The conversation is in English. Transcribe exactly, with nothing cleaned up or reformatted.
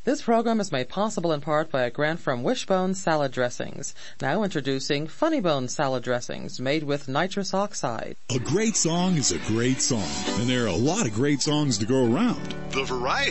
This program is made possible in part by a grant from Wishbone Salad Dressings. Now introducing Funny Bone Salad Dressings made with nitrous oxide. A great song is a great song, and there are a lot of great songs to go around. The variety